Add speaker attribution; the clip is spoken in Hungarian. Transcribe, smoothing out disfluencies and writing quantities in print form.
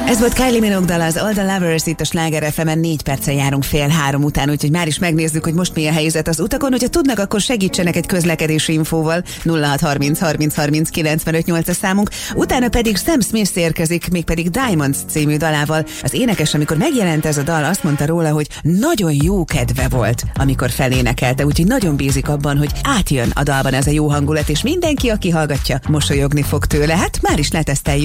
Speaker 1: Ez volt Kylie Minogue dal, az All the Lovers, itt a Sláger FM-en 4 perccel járunk 2:30 után, úgyhogy már is megnézzük, hogy most mi a helyzet az utakon. Hogyha tudnak, akkor segítsenek egy közlekedési infóval. 0630 30 30 95 8 a számunk. Utána pedig Sam Smith érkezik, mégpedig Diamonds című dalával. Az énekes, amikor megjelent ez a dal, azt mondta róla, hogy nagyon jó kedve volt, amikor felénekelte, úgyhogy nagyon bízik abban, hogy átjön a dalban ez a jó hangulat, és mindenki, aki hallgatja, mosolyogni fog tőle. Hát már is leteszteljük.